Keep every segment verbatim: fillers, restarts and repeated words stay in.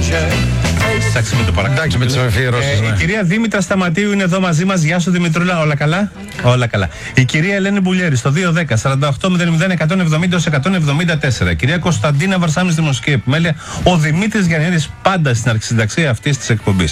Εντάξει, με το παρακάτω. Εντάξει, με τις αφιερώσεις, ε, ναι. Η κυρία Δήμητρα Σταματίου είναι εδώ μαζί μας. Γεια σου Δημητρούλα, όλα καλά? Όλα καλά. Η κυρία Ελένη Μπουλιέρη στο δύο δέκα σαράντα οκτώ μηδέν μηδέν εκατόν εβδομήντα εκατόν εβδομήντα τέσσερα. Η κυρία Κωνσταντίνα Βαρσάμι στη Μουσική Επιμέλεια. Ο Δημήτρης Γιαννίδης πάντα στην αρχισυνταξία αυτής της εκπομπής.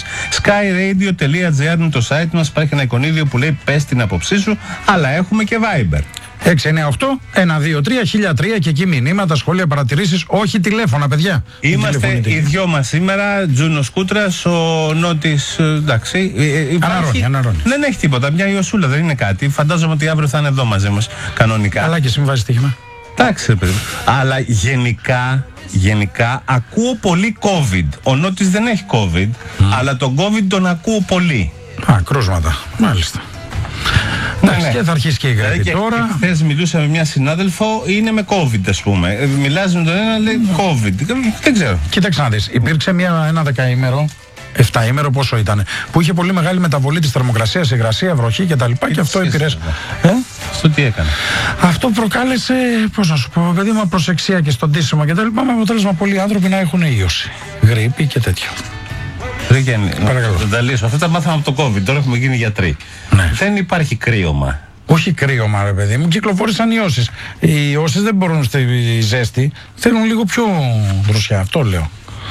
skyradio.gr είναι το site μας. Υπάρχει ένα εικονίδιο που λέει πες την άποψή σου, αλλά έχουμε και Viber. έξι εννιά οκτώ ένα δύο τρία χίλια τρία και εκεί μηνύματα, σχόλια, παρατηρήσεις, όχι τηλέφωνα, παιδιά. Είμαστε οι δυο μας σήμερα, Τζούνος Κούτρας, ο Νότης, εντάξει. Αναρώνει, αναρώνει. Δεν έχει τίποτα, μια Ιωσούλα, δεν είναι κάτι. Φαντάζομαι ότι αύριο θα είναι εδώ μαζί μας, κανονικά. Αλλά και συμβάζει στοίχημα. Εντάξει, παιδί. Αλλά γενικά, γενικά ακούω πολύ COVID. Ο Νότης δεν έχει COVID, mm. αλλά τον COVID τον ακούω πολύ. Α, κρούσματα, μάλιστα. Ναι, ναι. Και θα αρχίσει και η γραφή και, τώρα. Χθες μιλούσα με μια συνάδελφο, είναι με COVID, ας πούμε. Μιλάς με τον ένα, λέει COVID. Δεν ξέρω. Κοίταξε να δεις, υπήρξε μια, ένα δεκαήμερο, εφταήμερο πόσο ήταν, που είχε πολύ μεγάλη μεταβολή της θερμοκρασίας, υγρασία, βροχή κτλ. Και, και αυτό επηρέασε. Ε? Στο τι έκανε? Αυτό προκάλεσε, πώς να σου πω, παιδί μου, προσεξία και στον τίσιμο κτλ. Με αποτέλεσμα πολλοί άνθρωποι να έχουν ίωση, γρίπη και τέτοιο. Ρίγενη, να τα λύσω. Αυτά τα μάθαμε από το COVID. Τώρα έχουμε γίνει γιατροί. Ναι. Δεν υπάρχει κρύωμα. Όχι κρύωμα, ρε παιδί μου. Κυκλοφόρησαν ιώσεις. Οι ιώσεις δεν μπορούν στη ζέστη. Θέλουν λίγο πιο δροσιά. Αυτό λέω.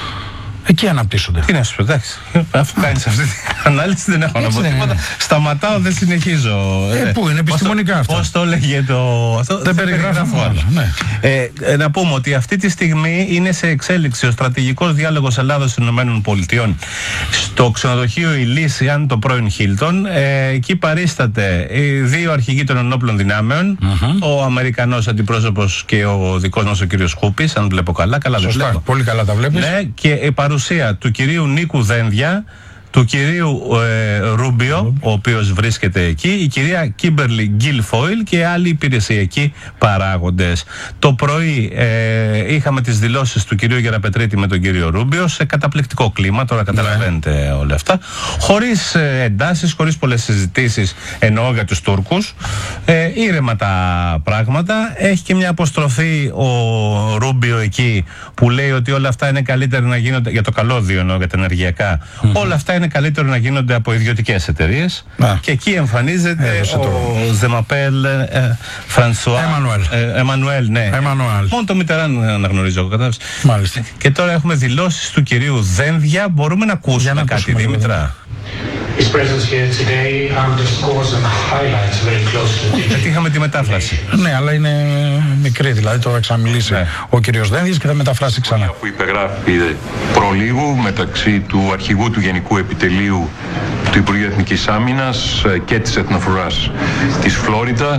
Εκεί αναπτύσσονται. Τι να σου πω, εντάξει. Αφού κάνεις αυτή την ανάλυση, δεν έχω να πω τίποτα. Σταματάω, δεν συνεχίζω. Ε, πού είναι επιστημονικά αυτά. Πώς το έλεγε το. Αυτό, δεν περιγράφω άλλο. Ναι. Ε, ε, να πούμε ότι αυτή τη στιγμή είναι σε εξέλιξη ο στρατηγικός διάλογος Ελλάδος-ΗΠΑ στο ξενοδοχείο Ηλίσιαν, το πρώην Χίλτον. Ε, εκεί παρίσταται οι δύο αρχηγοί των ενόπλων δυνάμεων, mm-hmm. ο Αμερικανός αντιπρόσωπος και ο δικός μας ο κύριος Χούπης, αν βλέπω καλά. Καλά δεν βλέπω. Πολύ καλά τα βλέπεις. Ναι, και η παρουσία του κυρίου Νίκου Δένδια, του κυρίου ε, Ρούμπιο, ο οποίος βρίσκεται εκεί, η κυρία Κίμπερλι Γκίλφόιλ και άλλοι υπηρεσιακοί παράγοντες. Το πρωί ε, είχαμε τις δηλώσεις του κυρίου Γεραπετρίτη με τον κύριο Ρούμπιο σε καταπληκτικό κλίμα, τώρα καταλαβαίνετε ναι. όλα αυτά, χωρίς ε, εντάσεις, χωρίς πολλές συζητήσεις, εννοώ για τους Τούρκους, ε, ήρεμα τα πράγματα. Έχει και μια αποστροφή ο Ρούμπιο εκεί που λέει ότι όλα αυτά είναι καλύτερα να γίνονται, για το καλώδιο εννοώ, για τα ενεργειακά, mm-hmm. όλα αυτά είναι καλύτερο να γίνονται από ιδιωτικές εταιρείες. Ah. Και εκεί εμφανίζεται ε, ο Ζεμαπέλ ε, Φρανσουά Εμμανουέλ. Ναι. Εμμανουέλ. Μόνο το Μιτεράν αναγνωρίζω, κατάλαβες. Μάλιστα. Και τώρα έχουμε δηλώσεις του κυρίου Δένδια. Μπορούμε να ακούσουμε να κάτι, Δήμητρα? His presence here today underscores and highlights very closely. Γιατί είχαμε τη μετάφραση. Ναι, αλλά είναι μικρή, δηλαδή τώρα θα μιλήσει ναι. ο κύριος Δένδιας και θα μεταφράσει ξανά. Που υπεγράφει προλίγου μεταξύ του αρχηγού του Γενικού Επιτελείου του Υπουργείου Εθνικής Άμυνας και της Εθνοφοράς της Φλόριντα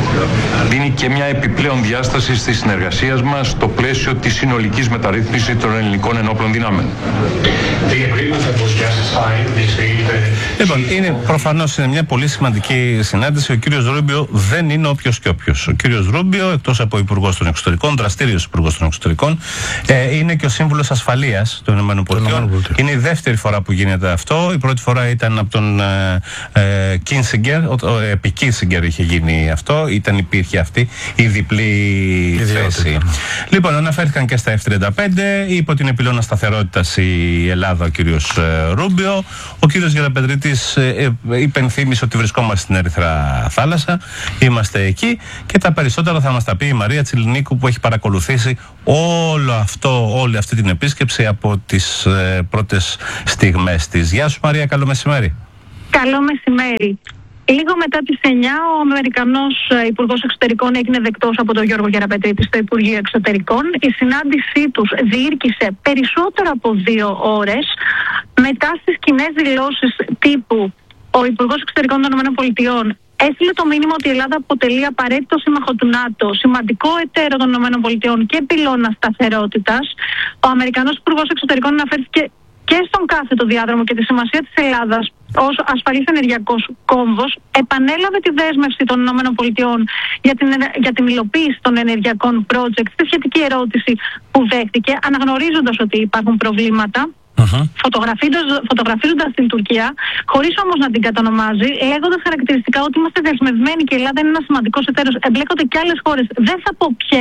δίνει και μια επιπλέον διάσταση στη συνεργασία μας στο πλαίσιο της συνολικής μεταρρύθμισης των ελληνικών ενόπλων δυνάμεων. Λοιπόν, είναι, προφανώς είναι μια πολύ σημαντική συνάντηση. Ο κύριος Ρούμπιο δεν είναι όποιος και όποιος. Ο κύριος Ρούμπιο, εκτός από υπουργός των εξωτερικών, δραστήριος υπουργός των εξωτερικών, ε, είναι και ο σύμβουλος ασφαλείας των ΗΠΑ. Είναι η δεύτερη φορά που γίνεται αυτό. Η πρώτη φορά ήταν από τον ε, Κίνσιγκερ, επί Κίνσιγκερ είχε γίνει αυτό. Ήταν, υπήρχε αυτή η διπλή θέση. Λοιπόν, αναφέρθηκαν και στα εφ τριάντα πέντε. Είπε ότι είναι πυλώνα σταθερότητας η Ελλάδα ο κύριος ε, Ρούμπιο. Ο κύριος Γεραπετρίτης ε, ε, υπενθύμησε ότι βρισκόμαστε στην Ερυθρά Θάλασσα. Είμαστε εκεί και τα περισσότερα θα μας τα πει η Μαρία Τσιλινίκου που έχει παρακολουθήσει όλο αυτό, όλη αυτή την επίσκεψη από τις ε, πρώτες στιγμές της. Γεια σου Μαρία, καλό μεσημέρι. Καλό μεσημέρι. Λίγο μετά τις εννιά ο Αμερικανός Υπουργός Εξωτερικών έγινε δεκτός από τον Γιώργο Γεραπετρίτη στο Υπουργείο Εξωτερικών. Η συνάντησή τους διήρκησε περισσότερο από δύο ώρες. Μετά στις κοινές δηλώσεις τύπου ο Υπουργός Εξωτερικών των ΗΠΑ έστειλε το μήνυμα ότι η Ελλάδα αποτελεί απαραίτητο σύμμαχο του ΝΑΤΟ, σημαντικό εταίρο των ΗΠΑ και πυλώνα σταθερότητας. Ο Αμερικανός Υπουργός Εξωτερικών αναφέρθηκε και στον κάθετο διάδρομο και τη σημασία της Ελλάδας ως ασφαλής ενεργειακός κόμβος, επανέλαβε τη δέσμευση των ΗΠΑ για την, για την υλοποίηση των ενεργειακών project στη σχετική ερώτηση που δέχτηκε, αναγνωρίζοντας ότι υπάρχουν προβλήματα. Uh-huh. Φωτογραφίζοντας την Τουρκία, χωρίς όμως να την κατανομάζει, λέγοντας χαρακτηριστικά ότι είμαστε δεσμευμένοι και η Ελλάδα είναι ένας σημαντικός εταίρος. Εμπλέκονται και άλλες χώρες. Δεν θα πω ποιες,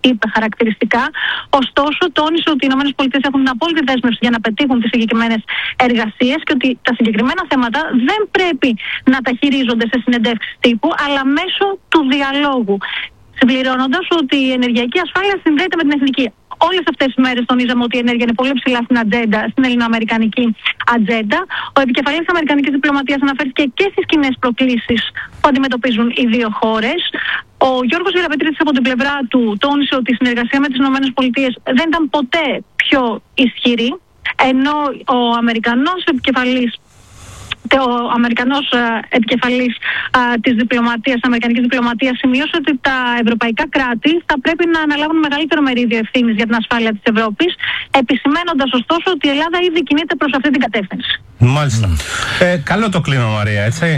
είπε χαρακτηριστικά. Ωστόσο, τόνισε ότι οι ΗΠΑ έχουν την απόλυτη δέσμευση για να πετύχουν τις συγκεκριμένες εργασίες και ότι τα συγκεκριμένα θέματα δεν πρέπει να τα χειρίζονται σε συνεντεύξεις τύπου, αλλά μέσω του διαλόγου. Συμπληρώνοντας ότι η ενεργειακή ασφάλεια συνδέεται με την εθνική. Όλες αυτές τις μέρες τονίζαμε ότι η ενέργεια είναι πολύ ψηλά στην ατζέντα, στην ελληνοαμερικανική ατζέντα. Ο επικεφαλής της αμερικανικής διπλωματίας αναφέρθηκε και στις κοινές προκλήσεις που αντιμετωπίζουν οι δύο χώρες. Ο Γιώργος Γεραπετρίτης από την πλευρά του τόνισε ότι η συνεργασία με τις ΗΠΑ δεν ήταν ποτέ πιο ισχυρή, ενώ ο Αμερικανός επικεφαλής Ο Αμερικανός επικεφαλής της διπλωματίας, της Αμερικανικής διπλωματίας σημείωσε ότι τα ευρωπαϊκά κράτη θα πρέπει να αναλάβουν μεγαλύτερο μερίδιο ευθύνης για την ασφάλεια της Ευρώπης, επισημαίνοντας ωστόσο ότι η Ελλάδα ήδη κινείται προς αυτή την κατεύθυνση. Μάλιστα. Ε, καλό το κλίμα, Μαρία, έτσι.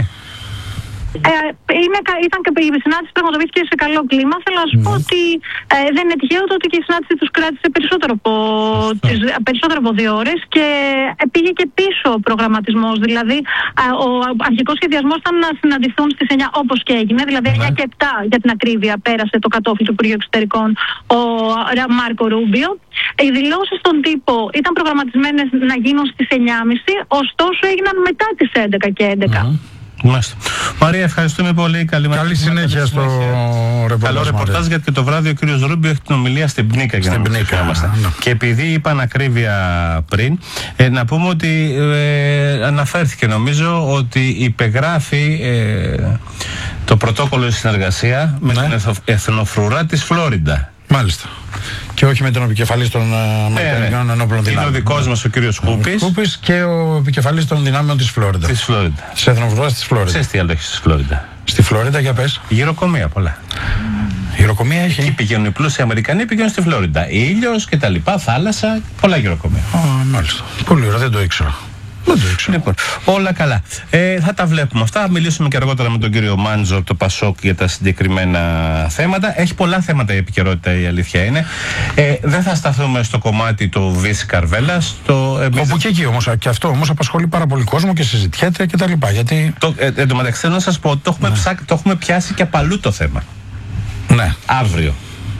Ε, είναι, ήταν και η συνάντηση πραγματοποιήθηκε σε καλό κλίμα. Θέλω να σου mm. πω ότι ε, δεν είναι τυχαίο το ότι και η συνάντηση τους κράτησε περισσότερο από, τις, περισσότερο από δύο ώρες και πήγε και πίσω ο προγραμματισμός. Δηλαδή, ε, ο αρχικός σχεδιασμός ήταν να συναντηθούν στις εννιά όπως και έγινε. Δηλαδή, mm. εννιά και επτά για την ακρίβεια πέρασε το κατόφλι του Υπουργείου Εξωτερικών ο Μάρκο Ρούμπιο. Οι δηλώσεις στον τύπο ήταν προγραμματισμένες να γίνουν στις εννιά και μισή, ωστόσο έγιναν μετά τις έντεκα και έντεκα. Mm. Μάλιστα. Μαρία, ευχαριστούμε πολύ. Καλή, Καλή συνέχεια στο ρεπορτάζ. Καλό ρεπορτάζ, γιατί και το βράδυ ο κύριος Ρούμπιο έχει την ομιλία στην Πνίκα. Στην για να Πνίκα, ναι. Και επειδή είπαν ακρίβεια πριν, ε, να πούμε ότι ε, αναφέρθηκε νομίζω ότι υπεγράφει ε, το πρωτόκολλο de συνεργασία με ναι. την εθνοφρουρά της Φλόριντα. Μάλιστα. Και όχι με τον επικεφαλής των Αμερικανικών ε, Ενόπλων Δυνάμεων. Είναι ο δικός μας ο κύριος Κούπης. Κούπης και ο επικεφαλής των δυνάμεων της Φλόριντα. Της Φλόριντα. Της εθνοφρουράς της Φλόριντα. Ξέρεις τι άλλο έχει στη Φλόριντα? Στη Φλόριντα, για πες. Γυροκομεία πολλά. Γυροκομεία έχει. Εκεί πηγαίνουν οι πλούσιοι Αμερικανοί, πηγαίνουν στη Φλόριντα. Ήλιος και τα λοιπά, θάλασσα, πολλά γυροκομεία. Α, μάλιστα. Πολύ ωραία, δεν το ήξερα. Δεν το ήξερα. Λοιπόν, όλα καλά. Ε, θα τα βλέπουμε αυτά. Θα μιλήσουμε και αργότερα με τον κύριο Μάντζο από το Πασόκ για τα συγκεκριμένα θέματα. Έχει πολλά θέματα η επικαιρότητα, η αλήθεια είναι. Ε, δεν θα σταθούμε στο κομμάτι του Βύση Καρβέλας. Το, εμείς... Όπου και εκεί όμως, και αυτό όμως απασχολεί πάρα πολύ κόσμο και συζητιέται και τα λοιπά. Γιατί... Το, ε, εν τω μεταξύ θέλω να σας πω ότι το έχουμε, ναι. ψά... το έχουμε πιάσει και απαλού το θέμα. Ναι. Αύριο.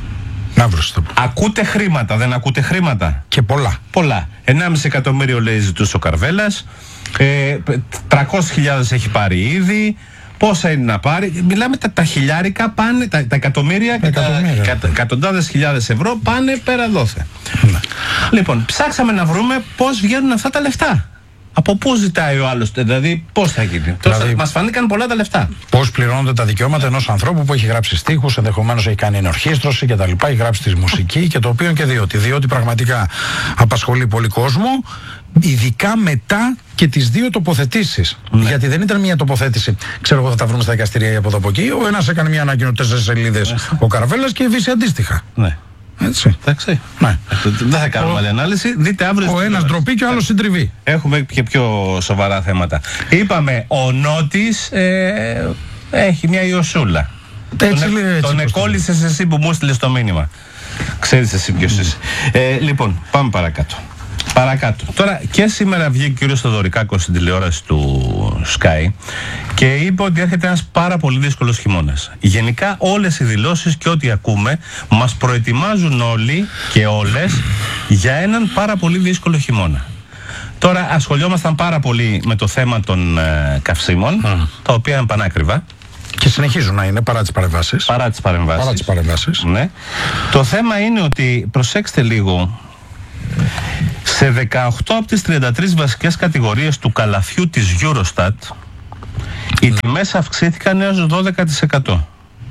Ακούτε χρήματα, δεν ακούτε χρήματα? Και πολλά. Πολλά. ενάμιση εκατομμύριο λέει ζητούσε ο Καρβέλας. Ε, τριακόσιες χιλιάδες έχει πάρει ήδη. Πόσα είναι να πάρει? Μιλάμε τα, τα χιλιάρικα πάνε, τα, τα εκατομμύρια και τα εκα, εκατοντάδες χιλιάδες ευρώ πάνε πέρα δόθε. Ναι. Λοιπόν, ψάξαμε να βρούμε πώς βγαίνουν αυτά τα λεφτά. Από πού ζητάει ο άλλος, δηλαδή πώς θα γίνει? Δηλαδή, μας φανήκαν πολλά τα λεφτά. Πώς πληρώνονται τα δικαιώματα ενός ανθρώπου που έχει γράψει στίχους, ενδεχομένως έχει κάνει ενορχήστρωση και τα λοιπά, έχει γράψει τη μουσική και το οποίο και διότι. Διότι πραγματικά απασχολεί πολύ κόσμο, ειδικά μετά και τις δύο τοποθετήσεις. Ναι. Γιατί δεν ήταν μια τοποθέτηση, ξέρω εγώ θα τα βρούμε στα δικαστήρια από εδώ από εκεί. Ο ένας έκανε μια ανακοίνωση τέσσερις σελίδες, ο Καρβέλας, και η Βύση αντίστοιχα. Ναι. Έτσι. Εντάξει. Ναι. Δεν θα κάνουμε άλλη ανάλυση. Δείτε αύριο. Ο ένας ντροπή και ο άλλος συντριβή. Έχουμε και πιο σοβαρά θέματα. Είπαμε, ο Νότης ε, έχει μια ιωσούλα. Έτσι, τον έτσι, τον εκόλλησες εσύ που μου έστειλες το μήνυμα. Ξέρεις εσύ ποιος είσαι. Ε, λοιπόν, πάμε παρακάτω. Παρακάτω. Τώρα και σήμερα βγήκε ο κύριος Θοδωρικάκος στην τηλεόραση του Sky και είπε ότι έρχεται ένας πάρα πολύ δύσκολος χειμώνας. Γενικά όλες οι δηλώσεις και ό,τι ακούμε μας προετοιμάζουν όλοι και όλες για έναν πάρα πολύ δύσκολο χειμώνα. Τώρα ασχολιόμασταν πάρα πολύ με το θέμα των ε, καυσίμων, mm. τα οποία είναι πανάκριβα. Και συνεχίζουν να είναι παρά τις παρεμβάσεις. Παρά τις παρεμβάσεις. Παρά τις παρεμβάσεις. Ναι. Το θέμα είναι ότι, προσέξτε λίγο, σε δεκαοκτώ από τις τριάντα τρεις βασικές κατηγορίες του καλαθιού της Eurostat οι τιμές αυξήθηκαν έως δώδεκα τοις εκατό.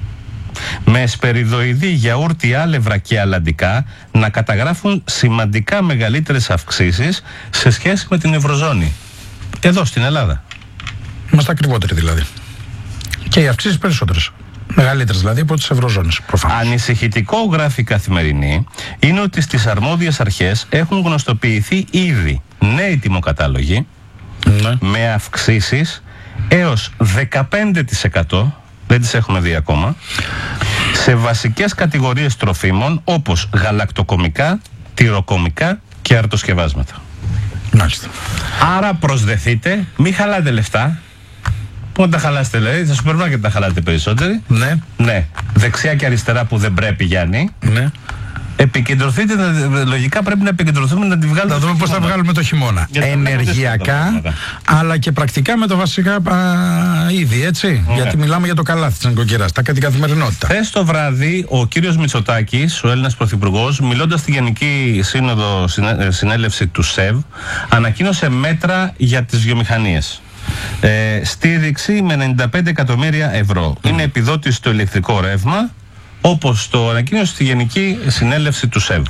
Με εσπεριδοειδή, γιαούρτι, άλευρα και αλαντικά να καταγράφουν σημαντικά μεγαλύτερες αυξήσεις σε σχέση με την Ευρωζώνη. Εδώ στην Ελλάδα. Είμαστε ακριβότεροι δηλαδή. Και οι αυξήσεις περισσότερες. Μεγαλύτερες δηλαδή από τις Ευρωζώνες, προφανώς. Ανησυχητικό, γράφει η Καθημερινή, είναι ότι στις αρμόδιες αρχές έχουν γνωστοποιηθεί ήδη νέοι τιμοκατάλογοι, ναι, με αυξήσεις έως δεκαπέντε τοις εκατό, δεν τις έχουμε δει ακόμα, σε βασικές κατηγορίες τροφίμων όπως γαλακτοκομικά, τυροκομικά και αρτοσκευάσματα. Μάλιστα. Άρα προσδεθείτε, μην χαλάτε λεφτά. Πού τα χαλάσετε, λέει, στα σούπερ μάρκετ τα χαλάτε περισσότεροι. Ναι. Ναι. Δεξιά και αριστερά που δεν πρέπει, Γιάννη. Ναι. Επικεντρωθείτε, λογικά πρέπει να επικεντρωθούμε να τη βγάλουμε. Να δούμε πώς θα βγάλουμε το χειμώνα. Ενεργειακά, αλλά και πρακτικά με το βασικά α, είδη, έτσι. Yeah. Γιατί μιλάμε για το καλάθι της νοικοκυράς, τα την καθημερινότητα. Χθες το βράδυ, ο κύριος Μητσοτάκης, ο Έλληνας Πρωθυπουργός, μιλώντας στη Γενική Σύνοδο Συνέλευση του ΣΕΒ, ανακοίνωσε μέτρα για τις βιομηχανίες. Ε, στήριξη με ενενήντα πέντε εκατομμύρια ευρώ. Mm. Είναι επιδότηση στο ηλεκτρικό ρεύμα, όπως το ανακοίνωσε στη Γενική Συνέλευση του ΣΕΒ.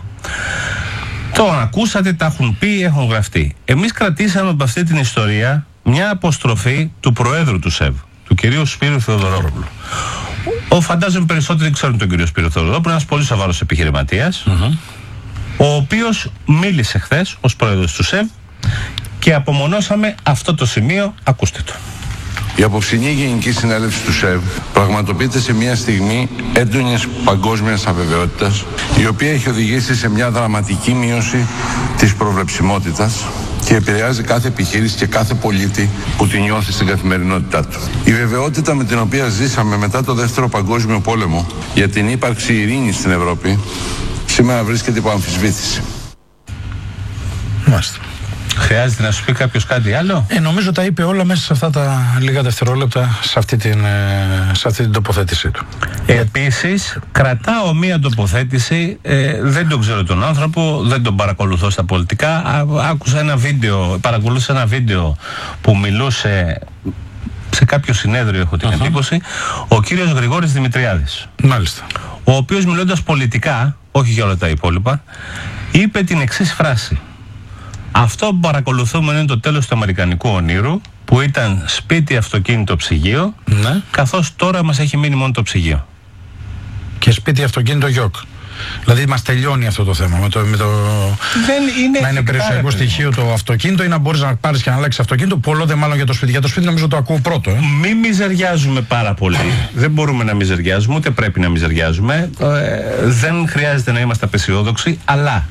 Το ακούσατε, τα έχουν πει, έχουν γραφτεί. Εμείς κρατήσαμε από αυτή την ιστορία μια αποστροφή του Προέδρου του ΣΕΒ, του κυρίου Σπύρου Θεοδωρόπουλου. Ο, φαντάζομαι περισσότεροι ξέρουν τον κύριο Σπύρο Θεοδωρόπουλο, ένας πολύ σοβαρός επιχειρηματίας, mm-hmm. ο οποίος μίλησε χθες ως Πρόεδρος του ΣΕΒ και απομονώσαμε αυτό το σημείο. Ακούστε το. Η απόψινή Γενική Συνέλευση του ΣΕΒ πραγματοποιείται σε μια στιγμή έντονης παγκόσμιας αβεβαιότητας, η οποία έχει οδηγήσει σε μια δραματική μείωση της προβλεψιμότητας και επηρεάζει κάθε επιχείρηση και κάθε πολίτη που την νιώθει στην καθημερινότητά του. Η βεβαιότητα με την οποία ζήσαμε μετά το Δεύτερο Παγκόσμιο Πόλεμο για την ύπαρξη ειρήνης στην Ευρώπη σήμερα βρίσκεται υπό αμφισβήτηση. Μάλιστα. Χρειάζεται να σου πει κάποιος κάτι άλλο? Ε, νομίζω τα είπε όλα μέσα σε αυτά τα λίγα δευτερόλεπτα, σε αυτή την, σε αυτή την τοποθέτησή του. Επίσης, κρατάω μία τοποθέτηση, ε, δεν τον ξέρω τον άνθρωπο, δεν τον παρακολουθώ στα πολιτικά. Α, άκουσα ένα βίντεο, παρακολούθησα ένα βίντεο που μιλούσε σε κάποιο συνέδριο, έχω την uh-huh. εντύπωση, ο κύριος Γρηγόρης Δημητριάδης. Μάλιστα. Ο οποίος, μιλώντας πολιτικά, όχι για όλα τα υπόλοιπα, είπε την εξής φράση. Αυτό που παρακολουθούμε είναι το τέλος του αμερικανικού ονείρου, που ήταν σπίτι, αυτοκίνητο, ψυγείο, ναι. καθώς τώρα μας έχει μείνει μόνο το ψυγείο. Και σπίτι, αυτοκίνητο, γιοκ. Δηλαδή μας τελειώνει αυτό το θέμα με το, με το... Δεν είναι να είναι περιουσιακό στοιχείο το αυτοκίνητο ή να μπορείς να πάρεις και να αλλάξεις αυτοκίνητο, πολλό δε μάλλον για το σπίτι. Για το σπίτι νομίζω το ακούω πρώτο. Ε. Μη μιζεριάζουμε πάρα πολύ. Δεν μπορούμε να μιζεριάζουμε, ούτε πρέπει να μιζεριάζουμε. Ε, δεν χρειάζεται να είμαστε απεσιόδοξοι, αλλά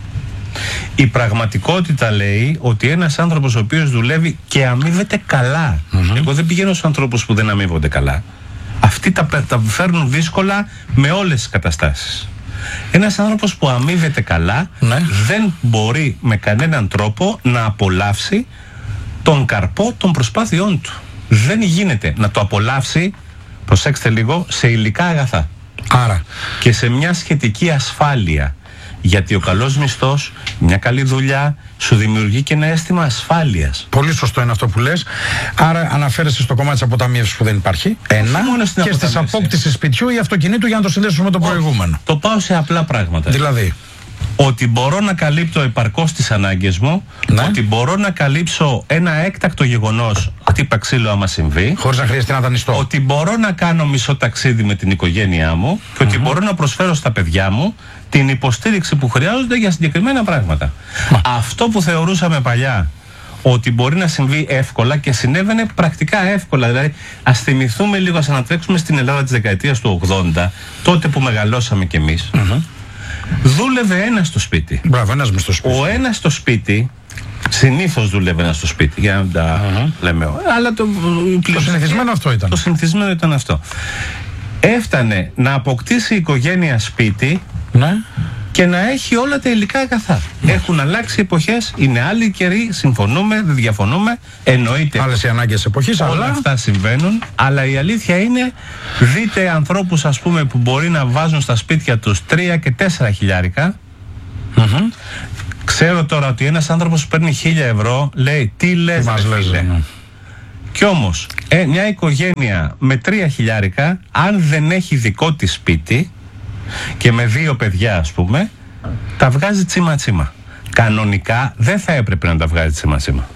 η πραγματικότητα λέει ότι ένας άνθρωπος ο οποίος δουλεύει και αμείβεται καλά. Mm-hmm. Εγώ δεν πηγαίνω στους ανθρώπους που δεν αμείβονται καλά. Αυτοί τα, τα φέρνουν δύσκολα με όλες τις καταστάσεις. Ένας άνθρωπος που αμείβεται καλά ναι. δεν μπορεί με κανέναν τρόπο να απολαύσει τον καρπό των προσπάθειών του. Δεν γίνεται να το απολαύσει, προσέξτε λίγο, σε υλικά αγαθά. Άρα. Και σε μια σχετική ασφάλεια. Γιατί ο καλός μισθός, μια καλή δουλειά, σου δημιουργεί και ένα αίσθημα ασφάλειας. Πολύ σωστό είναι αυτό που λες. Άρα αναφέρεσαι στο κομμάτι της αποταμίευσης που δεν υπάρχει. Ένα. Και στις απόκτησης σπιτιού ή αυτοκινήτου για να το συνδέσουμε με το προηγούμενο. Το πάω σε απλά πράγματα. Δηλαδή. Ότι μπορώ να καλύπτω επαρκώς τις ανάγκες μου, ναι. ότι μπορώ να καλύψω ένα έκτακτο γεγονός, χτύπα ξύλο άμα συμβεί, χωρίς να χρειαστεί να δανειστώ. Ότι μπορώ να κάνω μισό ταξίδι με την οικογένειά μου και ότι mm-hmm. μπορώ να προσφέρω στα παιδιά μου την υποστήριξη που χρειάζονται για συγκεκριμένα πράγματα. Μα. Αυτό που θεωρούσαμε παλιά ότι μπορεί να συμβεί εύκολα και συνέβαινε πρακτικά εύκολα. Δηλαδή, ας θυμηθούμε λίγο, ας ανατρέξουμε στην Ελλάδα της δεκαετίας του ογδόντα, τότε που μεγαλώσαμε κι εμείς. Mm-hmm. Δούλευε ένας στο σπίτι. Μπράβο, ένας μες στο σπίτι. Ο ένας στο σπίτι, συνήθως δούλευε ένας στο σπίτι, για να τα uh-huh. λέμε. Αλλά το, το συνηθισμένο αυτό ήταν. Το συνηθισμένο ήταν αυτό. Έφτανε να αποκτήσει η οικογένεια σπίτι ναι. και να έχει όλα τα υλικά αγαθά. Ναι. Έχουν αλλάξει εποχές, είναι άλλοι καιροί, συμφωνούμε, δεν διαφωνούμε, εννοείται. Άλλες οι ανάγκες εποχής, όλα αλλά... αυτά συμβαίνουν, αλλά η αλήθεια είναι, δείτε ανθρώπους ας πούμε που μπορεί να βάζουν στα σπίτια τους τρία και τέσσερα χιλιάρικα. Mm-hmm. Ξέρω τώρα ότι ένας άνθρωπος που παίρνει χίλια ευρώ λέει τι λες, μας λες ναι. Κι όμως ε, μια οικογένεια με τρία χιλιάρικα, αν δεν έχει δικό της σπίτι και με δύο παιδιά ας πούμε, τα βγάζει τσίμα τσίμα. Κανονικά δεν θα έπρεπε να τα βγάζει τσίμα τσίμα.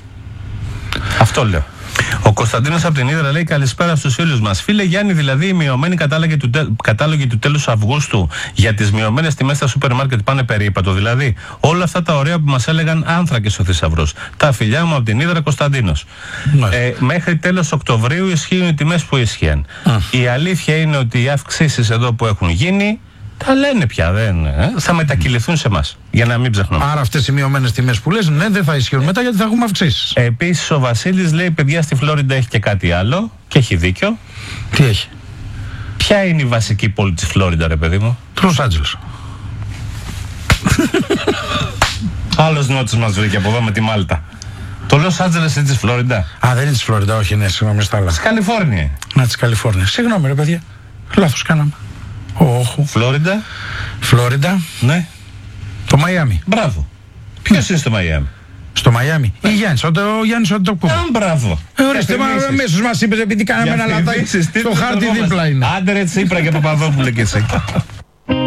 Αυτό λέω. Ο Κωνσταντίνος από την Ύδρα λέει καλησπέρα στους φίλους μας. Φίλε Γιάννη, δηλαδή οι μειωμένοι κατάλογοι του, τε, κατάλογοι του τέλους Αυγούστου για τις μειωμένες τιμές στα σούπερ μάρκετ πάνε περίπατο. Δηλαδή όλα αυτά τα ωραία που μας έλεγαν άνθρακες ο θησαυρός. Τα φιλιά μου από την Ύδρα, Κωνσταντίνος. Ε, μέχρι τέλος Οκτωβρίου ισχύουν οι τιμές που ισχύαν. Η αλήθεια είναι ότι οι αυξήσεις εδώ που έχουν γίνει τα λένε πια, δεν, ε, θα μετακυληθούν σε εμάς, για να μην ψαχνούμε. Άρα αυτές οι μειωμένες τιμές που λες, ναι, δεν θα ισχύουν μετά γιατί θα έχουμε αυξήσεις. Επίσης ο Βασίλης λέει, παιδιά, στη Φλόριντα έχει και κάτι άλλο και έχει δίκιο. Τι έχει? Ποια είναι η βασική πόλη της Φλόριντα, ρε παιδί μου? Το Λος Άντζελες. Άλλος νότος μας βρήκε από εδώ με τη Μάλτα. Το Λος Άντζελες είναι της Φλόριντα. Α, δεν είναι της Φλόριντα, όχι, ναι, συγγνώμη, στα άλλα. Της Καλιφόρνια. Να, της Καλιφόρνια. Συγγνώμη, ρε παιδιά. Λάθος κάναμε. Όχι. Φλόριντα. Φλόριντα. Ναι. Το Μαϊάμι. Μπράβο. Ποιος είναι στο Μαϊάμι? Στο Μαϊάμι. Ή Γιάννης, ο Γιάννης Αντετοκούμπο. Α, μπράβο. Ε, ορίστε, μα αμέσως μας είπες επειδή κάναμε ένα λάθος. Στο χάρτη δίπλα είναι. Άντε ρε Τσίπρα και Παπαδόπουλο και εσύ.